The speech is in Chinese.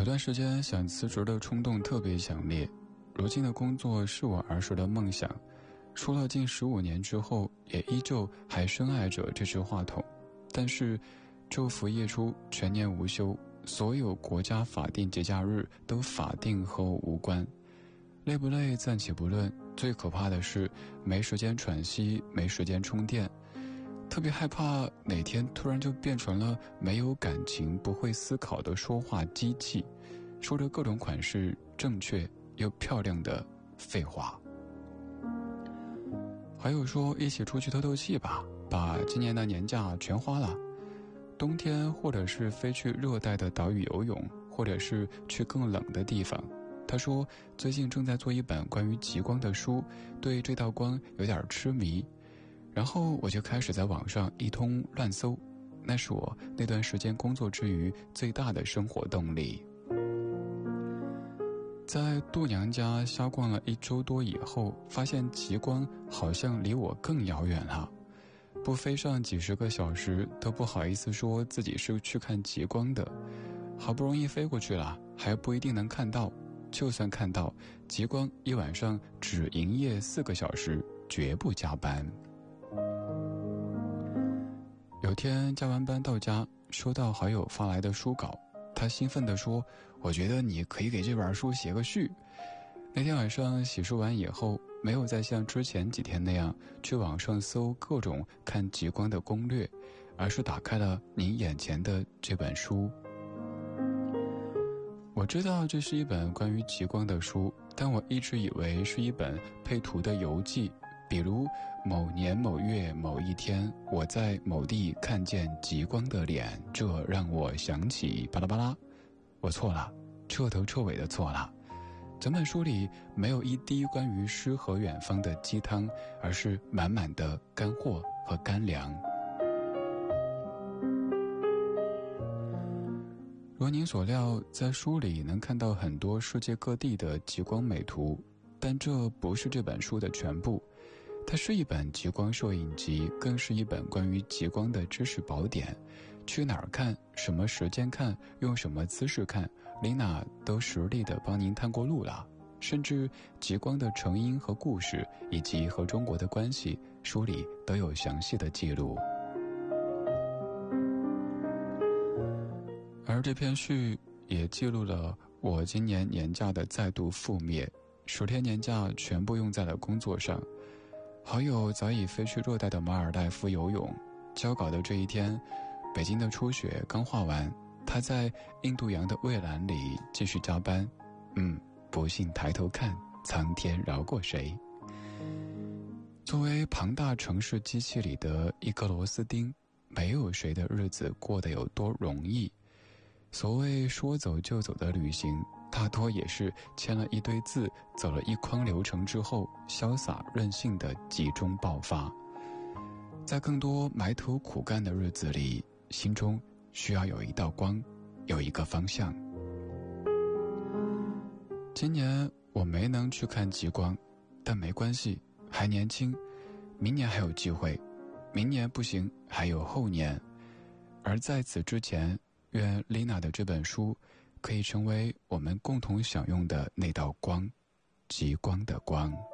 有段时间想辞职的冲动特别强烈，如今的工作是我儿时的梦想，出了近15年之后，也依旧还深爱着这支话筒。但是昼伏夜出，全年无休，所有国家法定节假日都法定和我无关。累不累暂且不论，最可怕的是没时间喘息，没时间充电。特别害怕哪天突然就变成了没有感情、不会思考的说话机器，说着各种款式正确又漂亮的废话。还有说一起出去透透气吧，把今年的年假全花了。冬天或者是飞去热带的岛屿游泳，或者是去更冷的地方。他说最近正在做一本关于极光的书，对这道光有点痴迷。然后我就开始在网上一通乱搜，那是我那段时间工作之余最大的生活动力。在度娘家瞎逛了1周多以后，发现极光好像离我更遥远了，不飞上几十个小时都不好意思说自己是去看极光的。好不容易飞过去了，还不一定能看到，就算看到，极光一晚上只营业4个小时，绝不加班。有天加完班到家，收到好友发来的书稿，他兴奋地说，我觉得你可以给这本书写个序。那天晚上洗漱完以后，没有再像之前几天那样去网上搜各种看极光的攻略，而是打开了您眼前的这本书。我知道这是一本关于极光的书，但我一直以为是一本配图的游记，比如某年某月某一天，我在某地看见极光的脸，这让我想起巴拉巴拉。我错了，彻头彻尾的错了。整本书里没有一滴关于诗和远方的鸡汤，而是满满的干货和干粮。如您所料，在书里能看到很多世界各地的极光美图，但这不是这本书的全部。它是一本极光摄影集，更是一本关于极光的知识宝典。去哪儿看，什么时间看，用什么姿势看，琳娜都实地的帮您探过路了。甚至极光的成因和故事，以及和中国的关系，书里都有详细的记录。而这篇序也记录了我今年年假的再度覆灭，10天年假全部用在了工作上。好友早已飞去热带的马尔代夫游泳，交稿的这一天，北京的初雪刚化完，他在印度洋的蔚蓝里继续加班。不信抬头看，苍天饶过谁。作为庞大城市机器里的一颗螺丝钉，没有谁的日子过得有多容易。所谓说走就走的旅行，大多也是签了一堆字，走了一筐流程之后，潇洒任性的集中爆发。在更多埋头苦干的日子里，心中需要有一道光，有一个方向。今年我没能去看极光，但没关系，还年轻，明年还有机会，明年不行，还有后年。而在此之前，愿丽娜的这本书可以成为我们共同享用的那道光，极光的光。